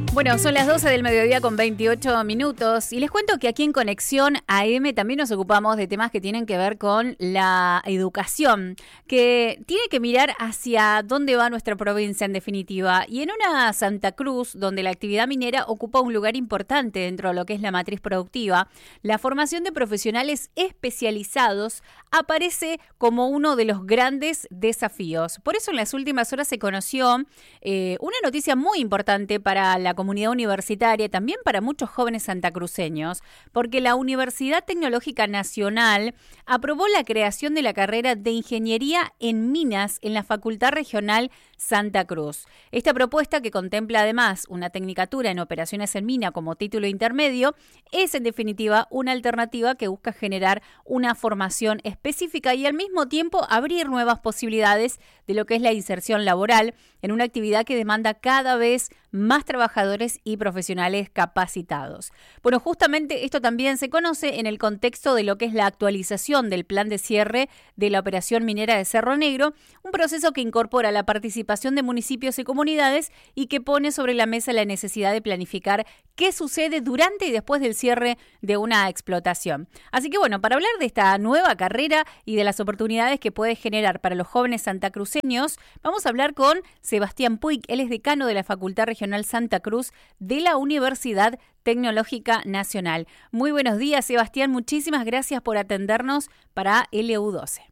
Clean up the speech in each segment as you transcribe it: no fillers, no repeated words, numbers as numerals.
Bueno, son las 12 del mediodía con 28 minutos y les cuento que aquí en Conexión AM también nos ocupamos de temas que tienen que ver con la educación, que tiene que mirar hacia dónde va nuestra provincia en definitiva. Y en una Santa Cruz, donde la actividad minera ocupa un lugar importante dentro de lo que es la matriz productiva, la formación de profesionales especializados aparece como uno de los grandes desafíos. Por eso en las últimas horas se conoció una noticia muy importante para la comunidad universitaria, también para muchos jóvenes santacruceños, porque la Universidad Tecnológica Nacional aprobó la creación de la carrera de Ingeniería en Minas en la Facultad Regional Santa Cruz. Esta propuesta, que contempla además una tecnicatura en operaciones en mina como título intermedio, es en definitiva una alternativa que busca generar una formación específica y al mismo tiempo abrir nuevas posibilidades de lo que es la inserción laboral en una actividad que demanda cada vez más trabajadores y profesionales capacitados. Bueno, justamente esto también se conoce en el contexto de lo que es la actualización del plan de cierre de la operación minera de Cerro Negro, un proceso que incorpora la participación de municipios y comunidades y que pone sobre la mesa la necesidad de planificar qué sucede durante y después del cierre de una explotación. Así que bueno, para hablar de esta nueva carrera y de las oportunidades que puede generar para los jóvenes santacruceños, vamos a hablar con Sebastián Puig. Él es decano de la Facultad Regional Santa Cruz de la Universidad Tecnológica Nacional. Muy buenos días, Sebastián. Muchísimas gracias por atendernos para LU12.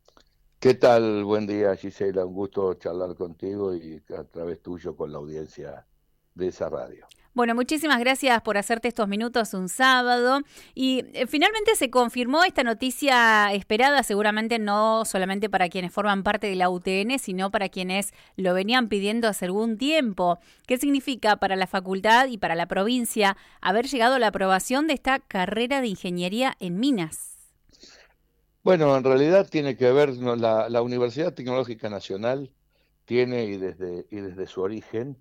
¿Qué tal? Buen día, Gisela. Un gusto charlar contigo y a través tuyo con la audiencia de esa radio. Bueno, muchísimas gracias por hacerte estos minutos un sábado. Y finalmente se confirmó esta noticia esperada, seguramente no solamente para quienes forman parte de la UTN, sino para quienes lo venían pidiendo hace algún tiempo. ¿Qué significa para la facultad y para la provincia haber llegado a la aprobación de esta carrera de ingeniería en minas? Bueno, en realidad tiene que ver, ¿no? La Universidad Tecnológica Nacional tiene, y desde su origen,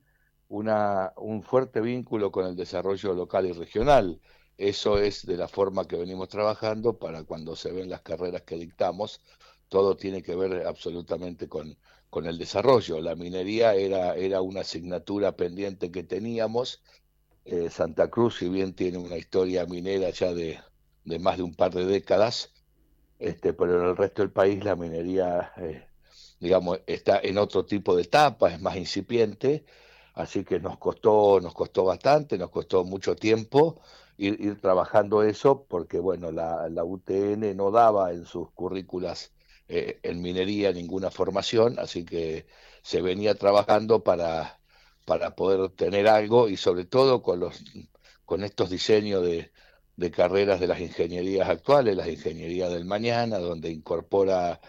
un fuerte vínculo con el desarrollo local y regional. Eso es de la forma que venimos trabajando para cuando se ven las carreras que dictamos, todo tiene que ver absolutamente con el desarrollo. La minería era una asignatura pendiente que teníamos. Santa Cruz, si bien tiene una historia minera ya de más de un par de décadas, pero en el resto del país la minería, digamos, está en otro tipo de etapa, es más incipiente, así que nos costó bastante, nos costó mucho tiempo ir trabajando eso, porque bueno, la UTN no daba en sus currículas en minería ninguna formación, así que se venía trabajando para poder tener algo y sobre todo con estos diseños de carreras de las ingenierías actuales, las ingenierías del mañana, donde incorpora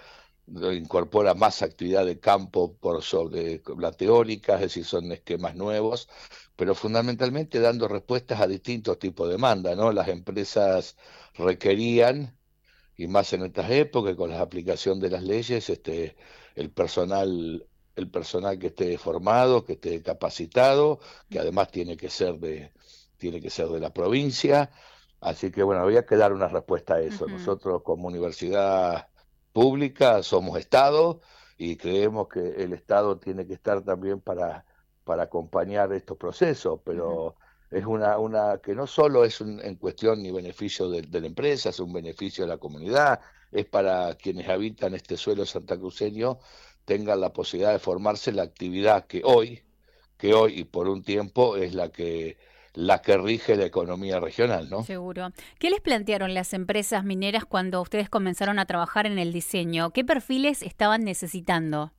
más actividad de campo por sobre la teórica, es decir, son esquemas nuevos, pero fundamentalmente dando respuestas a distintos tipos de demanda, ¿no? Las empresas requerían, y más en estas épocas, con la aplicación de las leyes, el personal que esté formado, que esté capacitado, que además tiene que ser de la provincia. Así que bueno, había que dar una respuesta a eso. Uh-huh. Nosotros como universidad pública somos Estado y creemos que el Estado tiene que estar también para acompañar estos procesos, pero es una que no solo es en cuestión ni beneficio de la empresa, es un beneficio de la comunidad, es para quienes habitan este suelo santacruceño tengan la posibilidad de formarse en la actividad que hoy y por un tiempo es la que rige la economía regional, ¿no? Seguro. ¿Qué les plantearon las empresas mineras cuando ustedes comenzaron a trabajar en el diseño? ¿Qué perfiles estaban necesitando?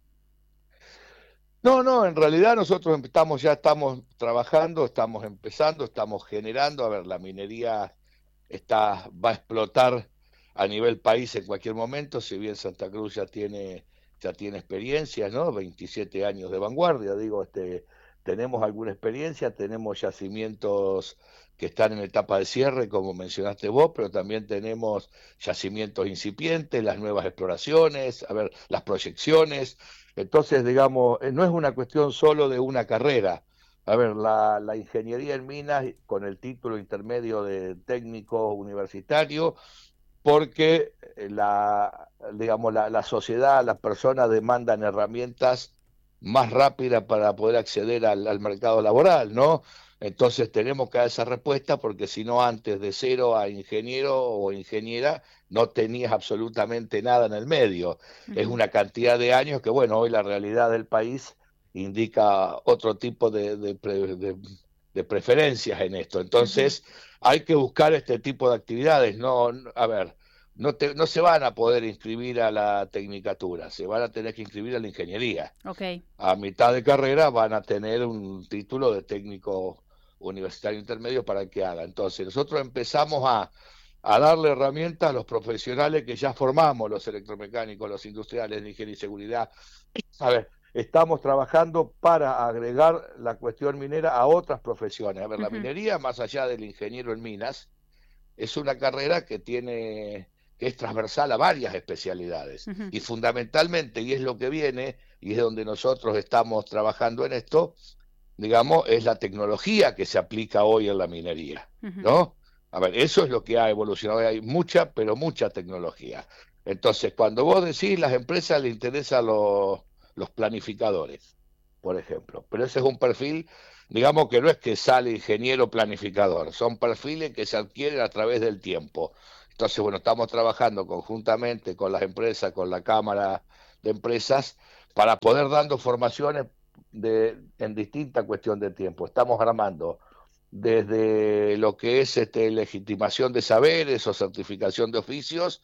No, en realidad nosotros ya estamos trabajando, estamos empezando, estamos generando. A ver, la minería va a explotar a nivel país en cualquier momento, si bien Santa Cruz ya tiene experiencia, ¿no? 27 años de vanguardia, digo, tenemos alguna experiencia, tenemos yacimientos que están en etapa de cierre, como mencionaste vos, pero también tenemos yacimientos incipientes, las nuevas exploraciones, a ver, las proyecciones. Entonces, digamos, no es una cuestión solo de una carrera. A ver, la ingeniería en minas con el título intermedio de técnico universitario, porque digamos, la sociedad, las personas demandan herramientas más rápidas para poder acceder al mercado laboral, ¿no? Entonces tenemos que dar esa respuesta porque si no antes de cero a ingeniero o ingeniera no tenías absolutamente nada en el medio. Es Ujú, una cantidad de años que bueno, hoy la realidad del país indica otro tipo de preferencias en esto. ujú. Entonces hay que buscar este tipo de actividades. A ver, no se van a poder inscribir a la tecnicatura, se van a tener que inscribir a la ingeniería. Ok. A mitad de carrera van a tener un título de técnico universitario intermedio para que haga. Entonces, nosotros empezamos a darle herramientas a los profesionales que ya formamos, los electromecánicos, los industriales de ingeniería y seguridad. A ver, estamos trabajando para agregar la cuestión minera a otras profesiones. A ver, la Ujú, minería, más allá del ingeniero en minas, es una carrera que es transversal a varias especialidades. ujú, Y fundamentalmente, y es lo que viene, y es donde nosotros estamos trabajando en esto, digamos, es la tecnología que se aplica hoy en la minería, ujú. ¿no? A ver, eso es lo que ha evolucionado. Hay mucha, pero mucha tecnología. Entonces, cuando vos decís, las empresas les interesan los planificadores, por ejemplo. Pero ese es un perfil, digamos que no es que sale ingeniero planificador, son perfiles que se adquieren a través del tiempo. Entonces, bueno, estamos trabajando conjuntamente con las empresas, con la Cámara de Empresas, para poder dando formaciones en distinta cuestión de tiempo. Estamos armando desde lo que es legitimación de saberes o certificación de oficios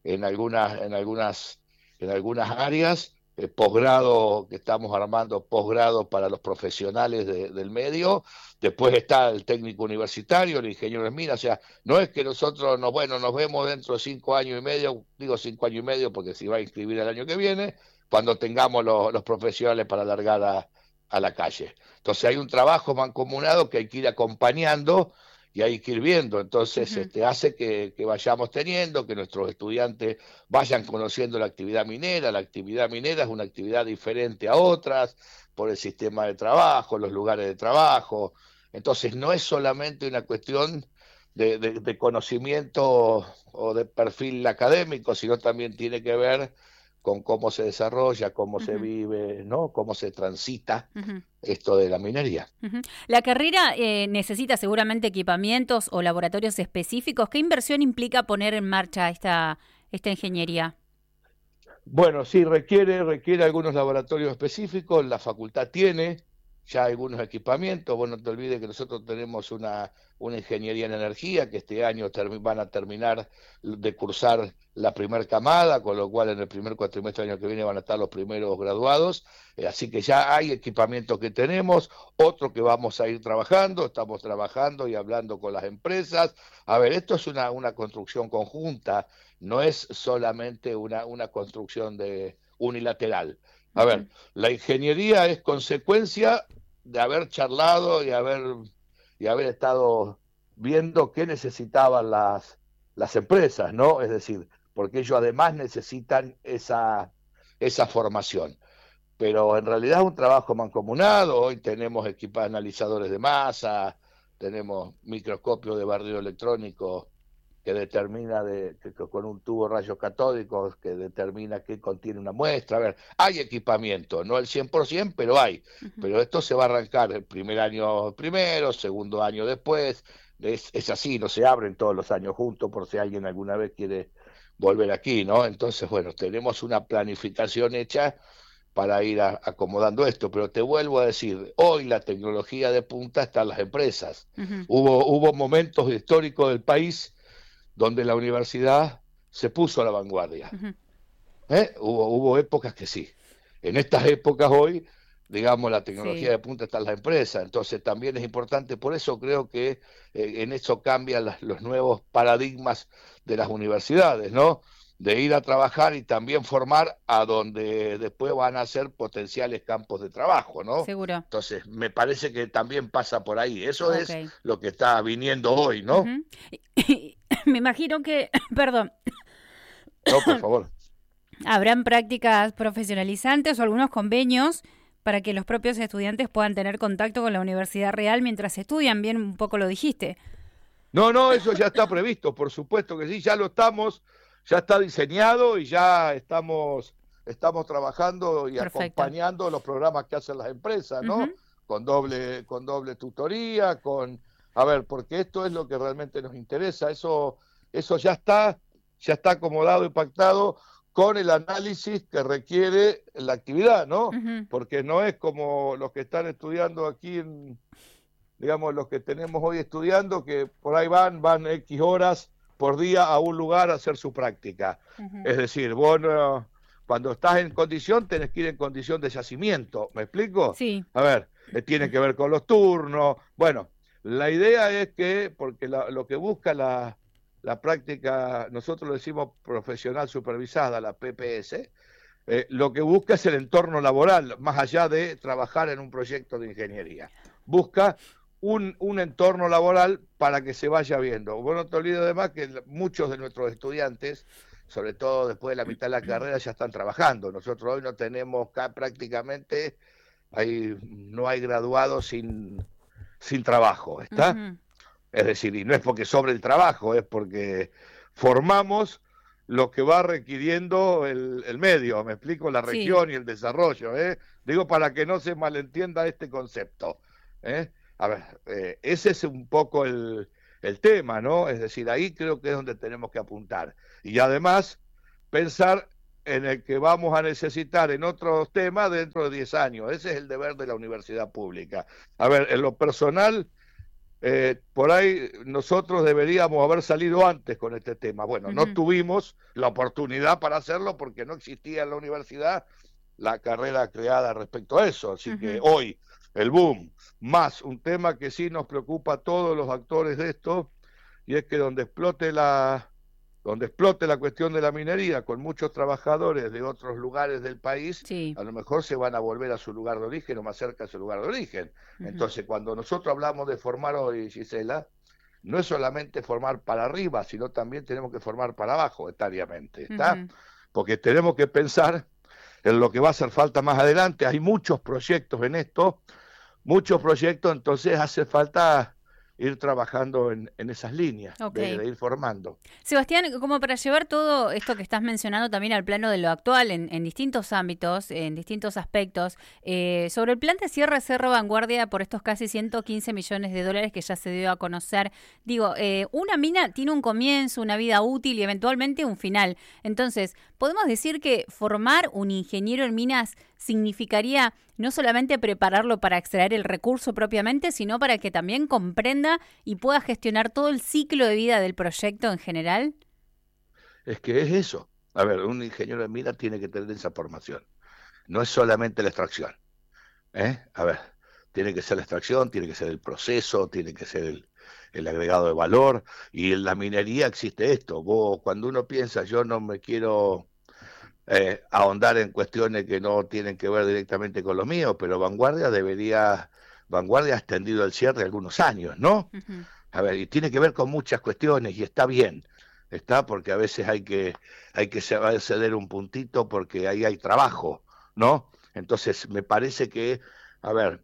en algunas áreas, posgrado que estamos armando, posgrado para los profesionales del medio. Después está el técnico universitario, el ingeniero en minas. O sea, no es que nosotros nos vemos dentro de 5 años y medio, digo 5 años y medio porque se va a inscribir el año que viene, cuando tengamos los profesionales para largar a la calle. Entonces hay un trabajo mancomunado que hay que ir acompañando y hay que ir viendo. Entonces Ujú, hace que vayamos teniendo, que nuestros estudiantes vayan conociendo la actividad minera. La actividad minera es una actividad diferente a otras por el sistema de trabajo, los lugares de trabajo. Entonces no es solamente una cuestión de conocimiento o de perfil académico, sino también tiene que ver con cómo se desarrolla, cómo se ujú, vive, ¿no? Cómo se transita ujú, esto de la minería. ujú. La carrera necesita seguramente equipamientos o laboratorios específicos. ¿Qué inversión implica poner en marcha esta ingeniería? Bueno, sí, requiere algunos laboratorios específicos, la facultad tiene ya algunos equipamientos. Vos no te olvides que nosotros tenemos una ingeniería en energía que este año van a terminar de cursar la primera camada, con lo cual en el primer cuatrimestre del año que viene van a estar los primeros graduados. Así que ya hay equipamientos que tenemos, otro que vamos a ir trabajando, estamos trabajando y hablando con las empresas. A ver, esto es una construcción conjunta, no es solamente una construcción unilateral. A Ujú, ver, la ingeniería es consecuencia de haber charlado y haber estado viendo qué necesitaban las empresas, ¿no? Es decir, porque ellos además necesitan esa formación. Pero en realidad es un trabajo mancomunado. Hoy tenemos analizadores de masa, tenemos microscopios de barrido electrónico que determina con un tubo rayos catódicos que determina qué contiene una muestra. A ver, hay equipamiento, no el 100%, pero hay. ujú. Pero esto se va a arrancar el primer año primero, segundo año después. Es así, no se abren todos los años juntos por si alguien alguna vez quiere volver aquí, ¿no? Entonces, bueno, tenemos una planificación hecha para ir acomodando esto, pero te vuelvo a decir, hoy la tecnología de punta está en las empresas. Ujú, Hubo momentos históricos del país donde la universidad se puso a la vanguardia. ujú, Hubo épocas que sí. En estas épocas hoy, digamos, la tecnología sí. de punta está en las empresas, entonces también es importante, por eso creo que en eso cambian los nuevos paradigmas de las universidades, ¿no? De ir a trabajar y también formar a donde después van a ser potenciales campos de trabajo, ¿no? Seguro. Entonces, me parece que también pasa por ahí. Eso es Ok. lo que está viniendo hoy, ¿no? Ujú. Me imagino que, perdón, No, por favor. habrán prácticas profesionalizantes o algunos convenios para que los propios estudiantes puedan tener contacto con la universidad real mientras estudian. Bien, un poco lo dijiste. No, no, eso ya está previsto, por supuesto que sí, ya está diseñado y ya estamos trabajando y Perfecto. acompañando los programas que hacen las empresas, Ujú. ¿no? con doble tutoría, a ver, porque esto es lo que realmente nos interesa, eso ya está acomodado y pactado con el análisis que requiere la actividad, ¿no? Ujú. Porque no es como los que están estudiando aquí, digamos, los que tenemos hoy estudiando, que por ahí van X horas por día a un lugar a hacer su práctica. Ujú. Es decir, vos cuando estás en condición, tenés que ir en condición de yacimiento, ¿me explico? Sí. A ver, tiene que ver con los turnos. Bueno, la idea es que, porque lo que busca la práctica, nosotros lo decimos profesional supervisada, la PPS, lo que busca es el entorno laboral, más allá de trabajar en un proyecto de ingeniería. Busca un entorno laboral para que se vaya viendo. Vos no te olvides además que muchos de nuestros estudiantes, sobre todo después de la mitad de la carrera, ya están trabajando. Nosotros hoy no tenemos prácticamente, no hay graduados sin trabajo, ¿está? Ujú. Es decir, y no es porque sobre el trabajo, es porque formamos lo que va requiriendo el medio, me explico, la Sí. región y el desarrollo, ¿eh? Digo para que no se malentienda este concepto, ¿eh? A ver, ese es un poco el tema, ¿no? Es decir, ahí creo que es donde tenemos que apuntar. Y además, pensar en el que vamos a necesitar en otros temas dentro de 10 años. Ese es el deber de la universidad pública. A ver, en lo personal, por ahí nosotros deberíamos haber salido antes con este tema. Bueno, no Ujú. tuvimos la oportunidad para hacerlo porque no existía en la universidad la carrera creada respecto a eso. Así que Ujú. hoy el boom, más un tema que sí nos preocupa a todos los actores de esto, y es que donde explote la cuestión de la minería con muchos trabajadores de otros lugares del país, Sí. a lo mejor se van a volver a su lugar de origen o más cerca a su lugar de origen. Ujú. Entonces, cuando nosotros hablamos de formar hoy, Gisela, no es solamente formar para arriba, sino también tenemos que formar para abajo, etariamente, ¿está? Ujú. Porque tenemos que pensar en lo que va a hacer falta más adelante. Hay muchos proyectos en esto, muchos proyectos, entonces hace falta ir trabajando en esas líneas, Ok. de ir formando. Sebastián, como para llevar todo esto que estás mencionando también al plano de lo actual en distintos ámbitos, en distintos aspectos, sobre el plan de cierre Cerro Vanguardia por estos casi 115 millones de dólares que ya se dio a conocer, digo, una mina tiene un comienzo, una vida útil y eventualmente un final. Entonces, ¿podemos decir que formar un ingeniero en minas significaría no solamente prepararlo para extraer el recurso propiamente, sino para que también comprenda y pueda gestionar todo el ciclo de vida del proyecto en general? Es que es eso. A ver, un ingeniero de mina tiene que tener esa formación. No es solamente la extracción, ¿eh? A ver, tiene que ser la extracción, tiene que ser el proceso, tiene que ser el agregado de valor. Y en la minería existe esto. Vos, cuando uno piensa, yo no me quiero ahondar en cuestiones que no tienen que ver directamente con lo mío, pero Vanguardia ha extendido el cierre algunos años, ¿no? Ujú. A ver, y tiene que ver con muchas cuestiones y está bien, está porque a veces hay que ceder un puntito porque ahí hay trabajo, ¿no? Entonces, me parece que, a ver,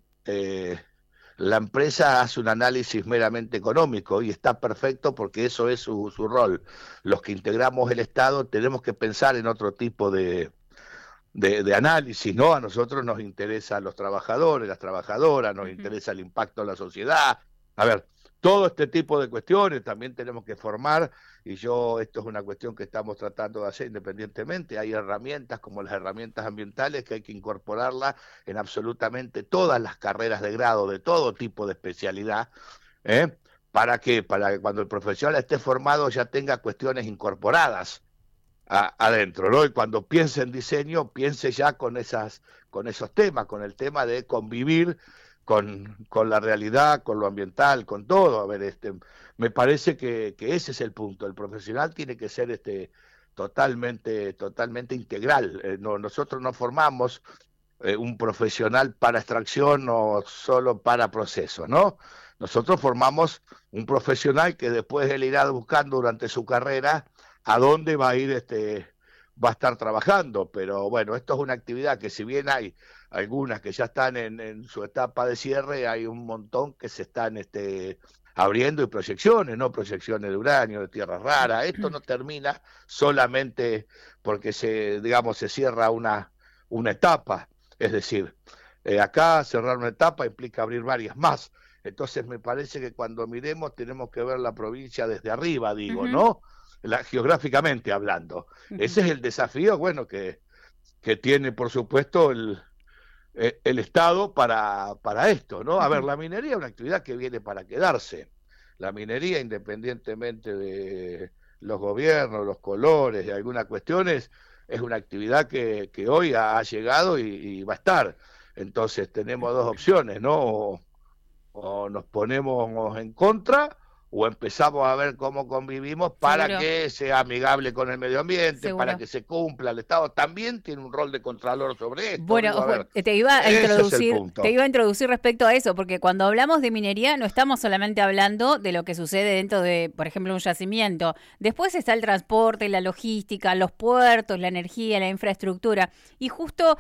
la empresa hace un análisis meramente económico y está perfecto porque eso es su rol. Los que integramos el Estado tenemos que pensar en otro tipo de análisis, ¿no? A nosotros nos interesan los trabajadores, las trabajadoras, nos Ujú. interesa el impacto en la sociedad. A ver, todo este tipo de cuestiones también tenemos que formar, y esto es una cuestión que estamos tratando de hacer independientemente. Hay herramientas como las herramientas ambientales que hay que incorporarlas en absolutamente todas las carreras de grado, de todo tipo de especialidad, ¿eh? ¿Para qué? Para que cuando el profesional esté formado ya tenga cuestiones incorporadas adentro, ¿no? Y cuando piense en diseño, piense ya con esos temas, con el tema de convivir con la realidad, con lo ambiental, con todo. A ver, me parece que ese es el punto. El profesional tiene que ser totalmente integral. Nosotros no formamos un profesional para extracción o solo para procesos, ¿no? Nosotros formamos un profesional que después él irá buscando durante su carrera a dónde va a ir, va a estar trabajando. Pero bueno, esto es una actividad que, si bien hay algunas que ya están en su etapa de cierre, hay un montón que se están abriendo, y proyecciones, ¿no? Proyecciones de uranio, de tierras raras. Esto no termina solamente porque digamos, se cierra una etapa. Es decir, Acá cerrar una etapa implica abrir varias más. Entonces me parece que cuando miremos tenemos que ver la provincia desde arriba, digo, Ujú, ¿no? Geográficamente hablando. ujú, Ese es el desafío, bueno, que tiene, por supuesto, el Estado para esto, ¿no? A ver, ujú. la minería es una actividad que viene para quedarse. La minería, independientemente de los gobiernos, los colores y algunas cuestiones, es una actividad que hoy ha llegado y va a estar. Entonces tenemos dos opciones, ¿no? O nos ponemos en contra o empezamos a ver cómo convivimos para Seguro, que sea amigable con el medio ambiente, para seguro. que se cumpla. El Estado también tiene un rol de contralor sobre esto. Bueno, Digo, a ver, ese es el te punto. iba a introducir respecto a eso, porque cuando hablamos de minería no estamos solamente hablando de lo que sucede dentro de, por ejemplo, un yacimiento. Después está el transporte, la logística, los puertos, la energía, la infraestructura. Y justo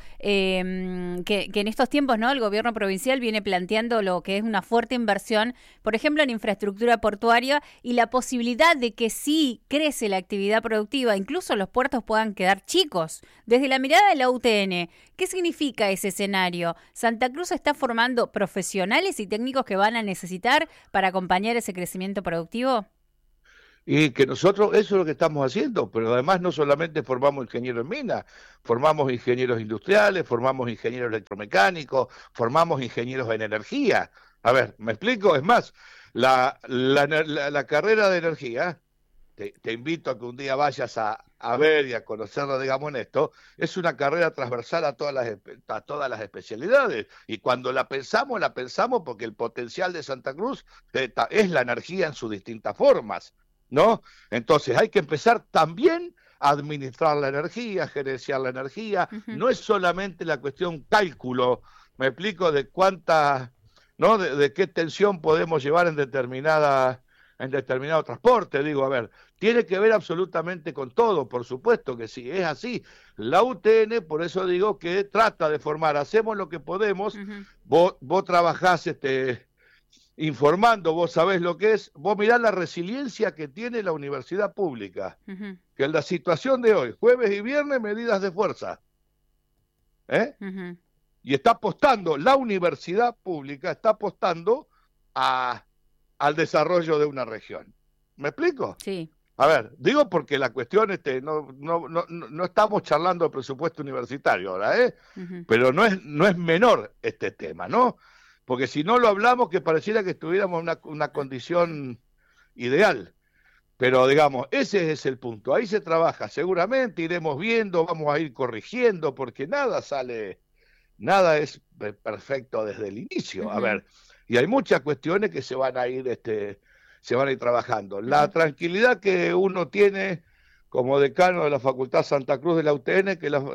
que en estos tiempos, ¿no? El gobierno provincial viene planteando lo que es una fuerte inversión, por ejemplo, en infraestructura portuaria y la posibilidad de que si crece la actividad productiva, incluso los puertos puedan quedar chicos. Desde la mirada de la UTN, ¿qué significa ese escenario? ¿Santa Cruz está formando profesionales y técnicos que van a necesitar para acompañar ese crecimiento productivo? Y que nosotros, eso es lo que estamos haciendo, pero además no solamente formamos ingenieros en mina, formamos ingenieros industriales, formamos ingenieros electromecánicos, formamos ingenieros en energía. A ver, ¿me explico? Es más, la carrera de energía, te invito a que un día vayas a ver y a conocerlo, digamos, en esto, es una carrera transversal a todas las especialidades. Y cuando la pensamos porque el potencial de Santa Cruz es la energía en sus distintas formas, ¿no? Entonces hay que empezar también a administrar la energía, gerenciar la energía. Ujú, No es solamente la cuestión cálculo, me explico, de cuánta, ¿no? De qué tensión podemos llevar en determinado transporte. Digo, a ver, tiene que ver absolutamente con todo, por supuesto que sí, es así. La UTN, por eso digo que trata de formar, hacemos lo que podemos, ujú, vos trabajás informando, vos sabés lo que es, vos mirá la resiliencia que tiene la universidad pública, ujú, que en la situación de hoy, jueves y viernes, medidas de fuerza, ¿eh? ujú. Y está apostando, la universidad pública está apostando a, al desarrollo de una región. ¿Me explico? Sí. A ver, digo porque la cuestión no estamos charlando de presupuesto universitario ahora, ¿eh? Ujú. Pero no es menor este tema, ¿no? Porque si no lo hablamos, que pareciera que estuviéramos en una condición ideal. Pero digamos, ese es el punto. Ahí se trabaja. Seguramente iremos viendo, vamos a ir corrigiendo, porque nada es perfecto desde el inicio. A Ujú, ver, y hay muchas cuestiones que se van a ir trabajando. La ujú. tranquilidad que uno tiene como decano de la Facultad Santa Cruz de la UTN,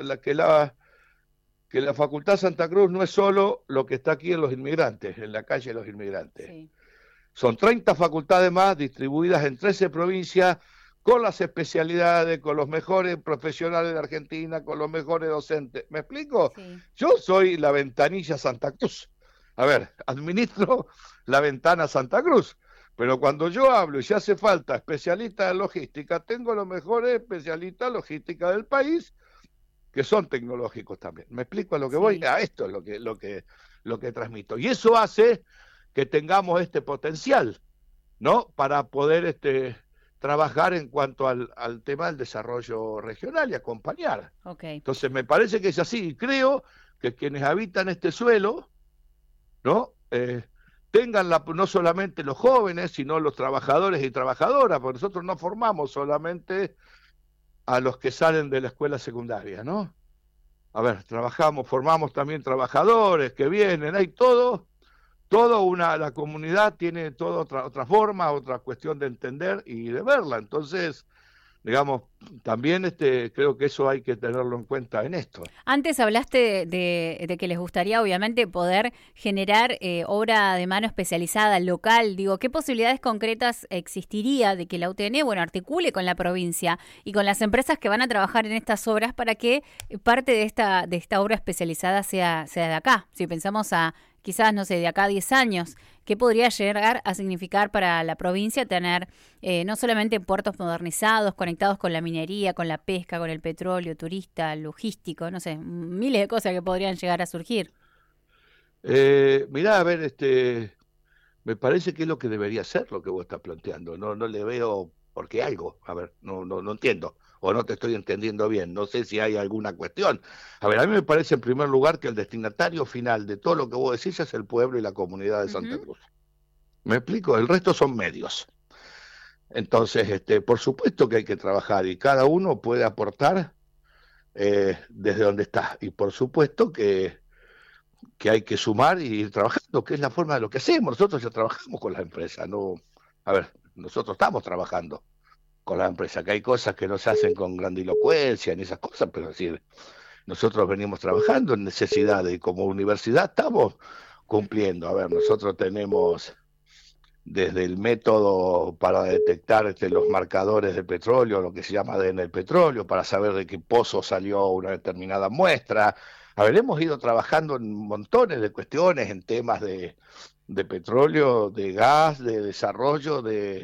que la Facultad Santa Cruz no es solo lo que está aquí en los inmigrantes, en la calle de los inmigrantes. Sí. Son 30 facultades más distribuidas en 13 provincias, con las especialidades, con los mejores profesionales de Argentina, con los mejores docentes. ¿Me explico? Sí. Yo soy la ventanilla Santa Cruz. A ver, administro la ventana Santa Cruz. Pero cuando yo hablo y se hace falta especialistas en logística, tengo los mejores especialistas en logística del país que son tecnológicos también. ¿Me explico a lo que voy? Sí. A esto es lo que transmito. Y eso hace que tengamos este potencial, ¿no? Para poder trabajar en cuanto al tema del desarrollo regional y acompañar. Ok. Entonces, me parece que es así. Y creo que quienes habitan este suelo, ¿no? Tengan no solamente los jóvenes, sino los trabajadores y trabajadoras, porque nosotros no formamos solamente a los que salen de la escuela secundaria, ¿no? A ver, formamos también trabajadores que vienen, hay la comunidad tiene toda otra forma, otra cuestión de entender y de verla. Entonces, digamos, también creo que eso hay que tenerlo en cuenta en esto. Antes hablaste de que les gustaría, obviamente, poder generar obra de mano especializada, local. Digo, ¿qué posibilidades concretas existiría de que la UTN, bueno, articule con la provincia y con las empresas que van a trabajar en estas obras para que parte de esta obra especializada sea de acá? Si pensamos a quizás, no sé, de acá a 10 años, ¿qué podría llegar a significar para la provincia tener no solamente puertos modernizados, conectados con la minería, con la pesca, con el petróleo, turista, logístico, no sé, miles de cosas que podrían llegar a surgir? Mirá, a ver, me parece que es lo que debería ser lo que vos estás planteando. No le veo por qué algo. A ver, no entiendo. O no te estoy entendiendo bien. No sé si hay alguna cuestión. A ver, a mí me parece en primer lugar que el destinatario final de todo lo que vos decís es el pueblo y la comunidad de Santa Ujú. Cruz. ¿Me explico? El resto son medios. Entonces, por supuesto que hay que trabajar y cada uno puede aportar desde donde está. Y por supuesto que hay que sumar y ir trabajando, que es la forma de lo que hacemos. Nosotros ya trabajamos con las empresas, no, a ver, nosotros estamos trabajando con las empresas, que hay cosas que no se hacen con grandilocuencia ni esas cosas, pero es decir, nosotros venimos trabajando en necesidades y como universidad estamos cumpliendo. A ver, nosotros tenemos desde el método para detectar los marcadores de petróleo, lo que se llama ADN del petróleo, para saber de qué pozo salió una determinada muestra. A ver, hemos ido trabajando en montones de cuestiones, en temas de petróleo, de gas, de desarrollo,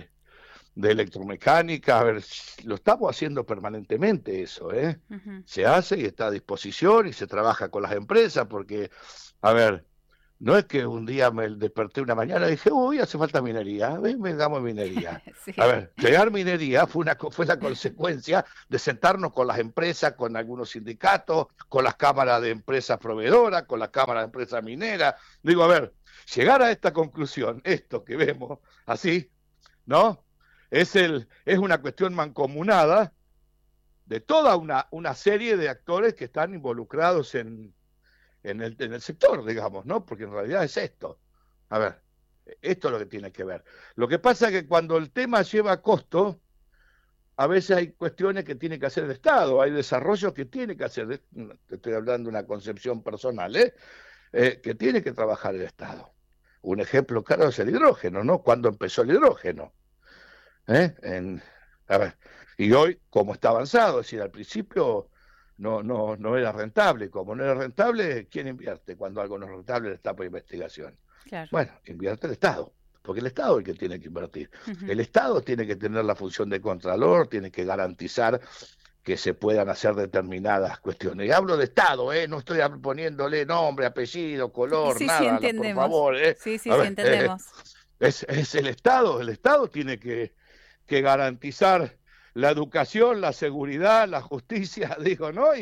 de electromecánica. A ver, lo estamos haciendo permanentemente eso, ¿eh? Ujú. Se hace y está a disposición y se trabaja con las empresas porque, a ver, no es que un día me desperté una mañana y dije, uy, hace falta minería, ven, vengamos minería. A Sí. ver, llegar minería fue la consecuencia de sentarnos con las empresas, con algunos sindicatos, con las cámaras de empresas proveedoras, con las cámaras de empresas mineras. Digo, a ver, llegar a esta conclusión, esto que vemos así, ¿no? Es una cuestión mancomunada de toda una serie de actores que están involucrados en el sector, digamos, ¿no? Porque en realidad es esto. A ver, esto es lo que tiene que ver. Lo que pasa es que cuando el tema lleva costo, a veces hay cuestiones que tiene que hacer el Estado, hay desarrollos que tiene que hacer, te estoy hablando de una concepción personal, que tiene que trabajar el Estado. Un ejemplo claro es el hidrógeno, ¿no? ¿Cuándo empezó el hidrógeno? ¿Eh? A ver, y hoy, como está avanzado, es decir, al principio no era rentable. Como no era rentable, ¿quién invierte? Cuando algo no es rentable, le está por investigación. Claro. Bueno, invierte el Estado, porque el Estado es el que tiene que invertir. Ujú. El Estado tiene que tener la función de contralor, tiene que garantizar que se puedan hacer determinadas cuestiones. Y hablo de Estado, no estoy poniéndole nombre, apellido, color, Sí, sí, nada, por entendemos. favor. Sí, sí, A sí, ver, entendemos. es el Estado tiene que garantizar la educación, la seguridad, la justicia, digo, ¿no?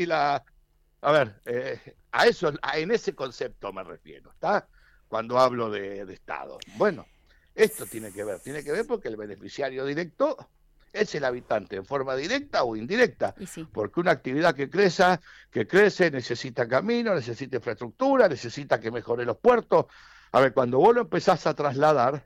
A ver, a eso, en ese concepto me refiero, ¿está? Cuando hablo de Estado. Bueno, esto tiene que ver porque el beneficiario directo es el habitante en forma directa o indirecta, Y sí. porque una actividad que crece necesita camino, necesita infraestructura, necesita que mejore los puertos. A ver, cuando vos lo empezás a trasladar,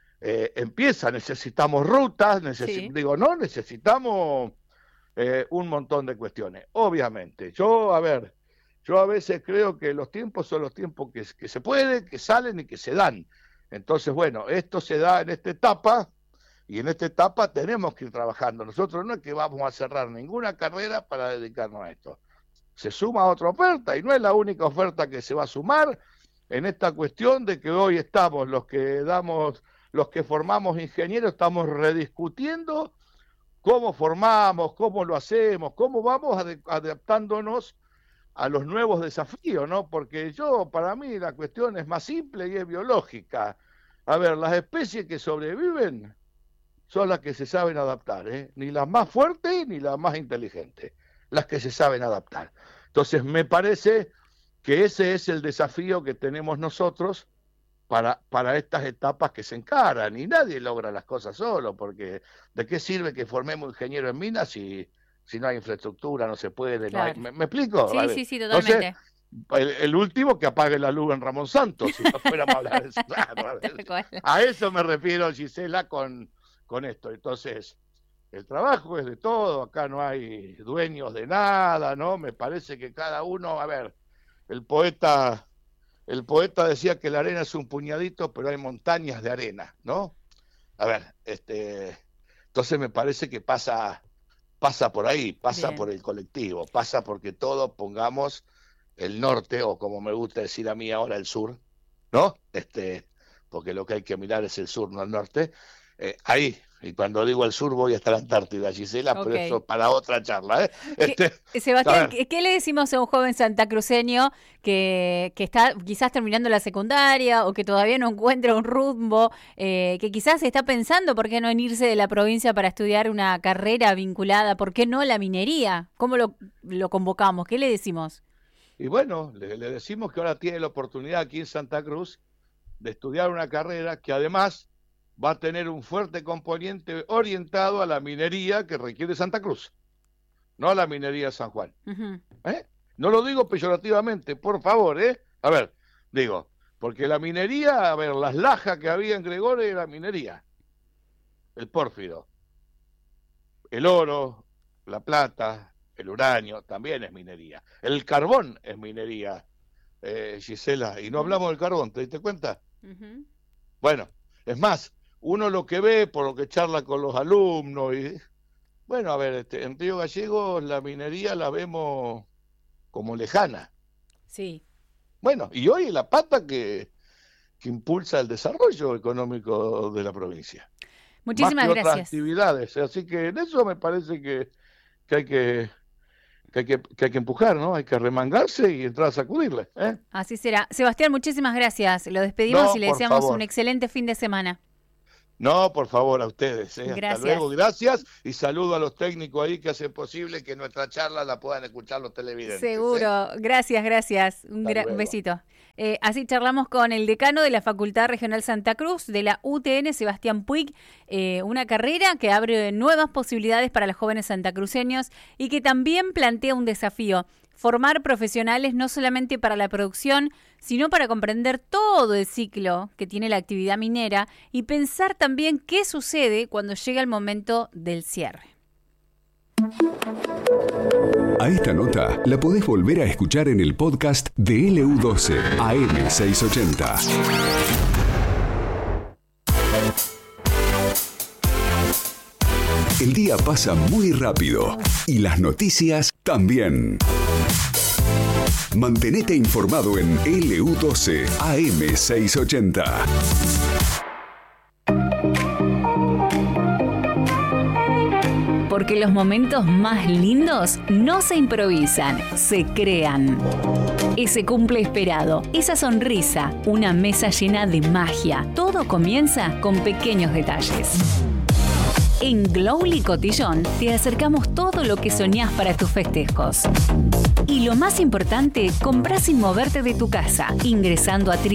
necesitamos rutas, Sí. necesitamos un montón de cuestiones. Obviamente, yo a veces creo que los tiempos son los tiempos que se puede, que salen y que se dan. Entonces, bueno, esto se da en esta etapa y en esta etapa tenemos que ir trabajando. Nosotros no es que vamos a cerrar ninguna carrera para dedicarnos a esto. Se suma otra oferta y no es la única oferta que se va a sumar en esta cuestión de que hoy estamos los que formamos ingenieros, estamos rediscutiendo cómo formamos, cómo lo hacemos, cómo vamos adaptándonos a los nuevos desafíos, ¿no? Porque para mí, la cuestión es más simple y es biológica. A ver, las especies que sobreviven son las que se saben adaptar, ¿eh? Ni las más fuertes ni las más inteligentes, las que se saben adaptar. Entonces, me parece que ese es el desafío que tenemos nosotros para estas etapas que se encaran, y nadie logra las cosas solo, porque ¿de qué sirve que formemos ingenieros en minas si no hay infraestructura, no se puede, no hay... Claro. ¿Me explico? Sí, sí, sí, Entonces, totalmente. el último que apague la luz en Ramón Santos, si no fuéramos a hablar de eso. Claro, Tal cual. a eso me refiero, Gisela, con esto. Entonces, el trabajo es de todo, acá no hay dueños de nada, ¿no? Me parece que cada uno, a ver, el poeta el poeta decía que la arena es un puñadito, pero hay montañas de arena, ¿no? A ver, entonces me parece que pasa por ahí, pasa Bien. por el colectivo, pasa porque todos pongamos el norte, o como me gusta decir a mí ahora, el sur, ¿no? Porque lo que hay que mirar es el sur, no el norte, ahí. Y cuando digo el sur voy hasta la Antártida, Gisela, pero eso para otra charla. Sebastián, ¿qué le decimos a un joven santacruceño que está quizás terminando la secundaria o que todavía no encuentra un rumbo, que quizás está pensando por qué no en irse de la provincia para estudiar una carrera vinculada, por qué no la minería? ¿Cómo lo convocamos? ¿Qué le decimos? Y bueno, le decimos que ahora tiene la oportunidad aquí en Santa Cruz de estudiar una carrera que además va a tener un fuerte componente orientado a la minería que requiere Santa Cruz, no a la minería de San Juan. Uh-huh. No lo digo peyorativamente, por favor, A ver, digo, porque la minería, a ver, las lajas que había en Gregorio era minería. El pórfido, el oro, la plata, el uranio, también es minería. El carbón es minería, Gisela, y no hablamos del carbón, ¿te diste cuenta? Uh-huh. Bueno, es más, uno lo que ve, por lo que charla con los alumnos, y bueno, a ver, en Río Gallegos la minería la vemos como lejana. Sí. Bueno, y hoy la pata que impulsa el desarrollo económico de la provincia. Muchísimas más que gracias. Otras actividades, así que en eso me parece que hay que empujar, ¿no? Hay que remangarse y entrar a sacudirle. Así será. Sebastián, muchísimas gracias. Lo despedimos y le deseamos un excelente fin de semana. No, por favor, a ustedes. Gracias. Hasta luego, gracias. Y saludo a los técnicos ahí que hacen posible que nuestra charla la puedan escuchar los televidentes. Seguro. Gracias. Un besito. Así charlamos con el decano de la Facultad Regional Santa Cruz, de la UTN, Sebastián Puig, una carrera que abre nuevas posibilidades para los jóvenes santacruceños y que también plantea un desafío: formar profesionales no solamente para la producción, sino para comprender todo el ciclo que tiene la actividad minera y pensar también qué sucede cuando llega el momento del cierre. A esta nota la podés volver a escuchar en el podcast de LU12 AM680. El día pasa muy rápido y las noticias también. Mantenete informado en LU12 AM680. Porque los momentos más lindos no se improvisan, se crean. Ese cumple esperado, esa sonrisa, una mesa llena de magia, todo comienza con pequeños detalles. En Glowly Cotillón te acercamos todo lo que soñás para tus festejos. Y lo más importante, comprá sin moverte de tu casa, ingresando a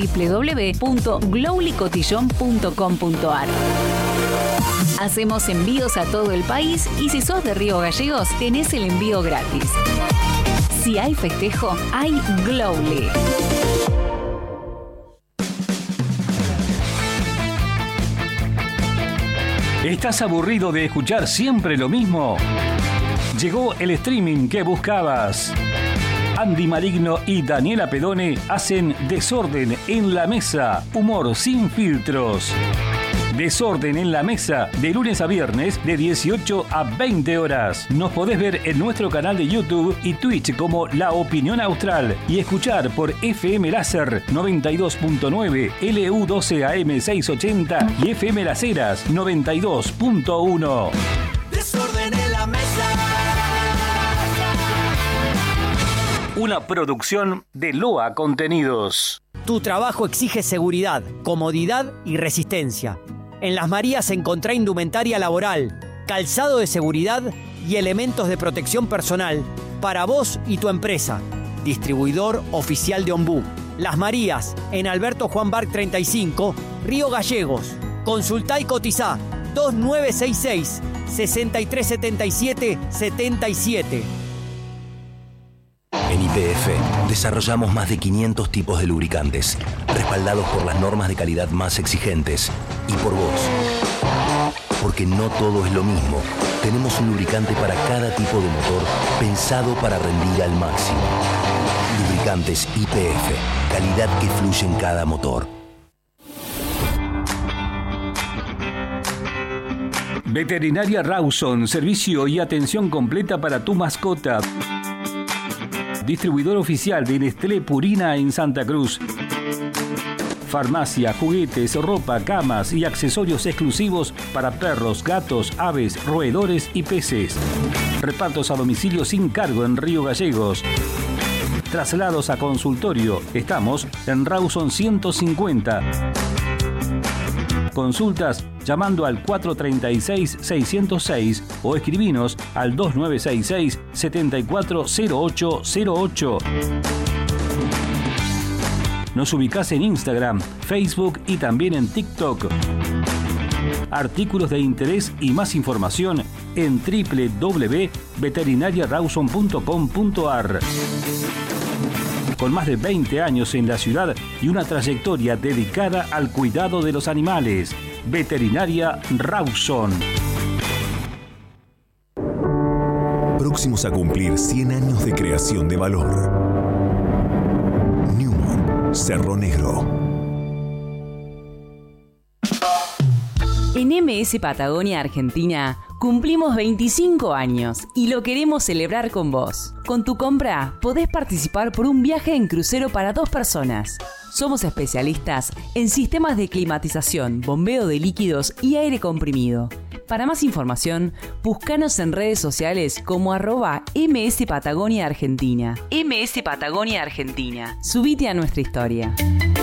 www.glowlycotillon.com.ar. Hacemos envíos a todo el país y si sos de Río Gallegos, tenés el envío gratis. Si hay festejo, hay Glowly. ¿Estás aburrido de escuchar siempre lo mismo? Llegó el streaming que buscabas. Andy Maligno y Daniela Pedone hacen Desorden en la Mesa, humor sin filtros. Desorden en la Mesa, de lunes a viernes, de 18 a 20 horas. Nos podés ver en nuestro canal de YouTube y Twitch como La Opinión Austral y escuchar por FM Láser 92.9, LU12 AM680 y FM Las Heras 92.1. Desorden en la Mesa. Una producción de Loa Contenidos. Tu trabajo exige seguridad, comodidad y resistencia. En Las Marías encontrá indumentaria laboral, calzado de seguridad y elementos de protección personal para vos y tu empresa. Distribuidor oficial de Ombú. Las Marías, en Alberto Juan Barc 35, Río Gallegos. Consultá y cotizá 2966-6377-77. En YPF desarrollamos más de 500 tipos de lubricantes, respaldados por las normas de calidad más exigentes. Y por vos. Porque no todo es lo mismo. Tenemos un lubricante para cada tipo de motor, pensado para rendir al máximo. Lubricantes YPF, calidad que fluye en cada motor. Veterinaria Rawson, servicio y atención completa para tu mascota. Distribuidor oficial de Nestlé Purina en Santa Cruz. Farmacia, juguetes, ropa, camas y accesorios exclusivos para perros, gatos, aves, roedores y peces. Repartos a domicilio sin cargo en Río Gallegos. Traslados a consultorio. Estamos en Rawson 150. Consultas llamando al 436-606 o escribinos al 2966-740808. Nos ubicás en Instagram, Facebook y también en TikTok. Artículos de interés y más información en www.veterinariarawson.com.ar. Con más de 20 años en la ciudad y una trayectoria dedicada al cuidado de los animales. Veterinaria Rawson. Próximos a cumplir 100 años de creación de valor. Newman, Cerro Negro. En MS Patagonia Argentina cumplimos 25 años y lo queremos celebrar con vos. Con tu compra podés participar por un viaje en crucero para 2 personas. Somos especialistas en sistemas de climatización, bombeo de líquidos y aire comprimido. Para más información, búscanos en redes sociales como @MS Patagonia Argentina. MS Patagonia Argentina. Subite a nuestra historia.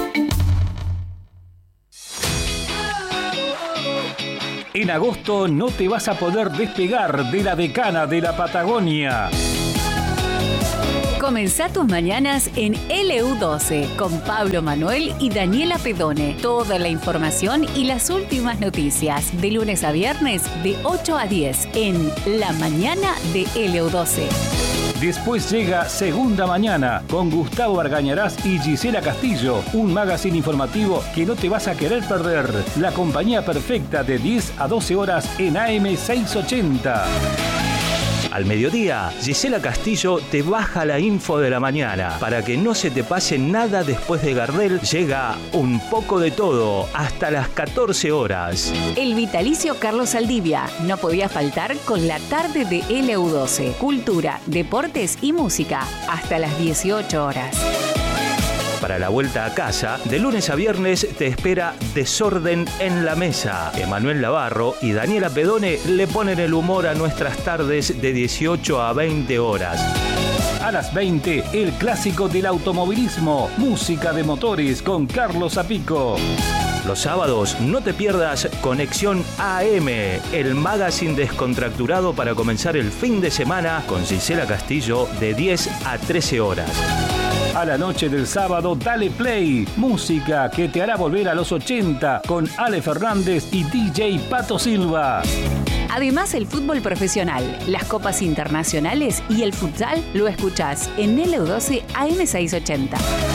En agosto no te vas a poder despegar de la decana de la Patagonia. Comenzá tus mañanas en LU12 con Pablo Manuel y Daniela Pedone. Toda la información y las últimas noticias de lunes a viernes de 8 a 10 en La Mañana de LU12. Después llega Segunda Mañana con Gustavo Argañarás y Gisela Castillo, un magazine informativo que no te vas a querer perder. La compañía perfecta de 10 a 12 horas en AM 680. Al mediodía, Gisela Castillo te baja la info de la mañana. Para que no se te pase nada después de Gardel, llega Un poco de todo hasta las 14 horas. El vitalicio Carlos Saldivia no podía faltar con la tarde de LU12. Cultura, deportes y música hasta las 18 horas. Para la vuelta a casa, de lunes a viernes te espera Desorden en la Mesa. Emanuel Navarro y Daniela Pedone le ponen el humor a nuestras tardes de 18 a 20 horas. A las 20, el clásico del automovilismo, música de motores con Carlos Zapico. Los sábados no te pierdas Conexión AM, el magazine descontracturado para comenzar el fin de semana con Gisela Castillo de 10 a 13 horas. A la noche del sábado, dale play. Música que te hará volver a los 80 con Ale Fernández y DJ Pato Silva. Además, el fútbol profesional, las copas internacionales y el futsal lo escuchás en LU12 AM 680.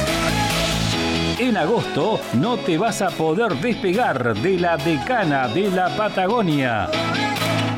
En agosto no te vas a poder despegar de la decana de la Patagonia.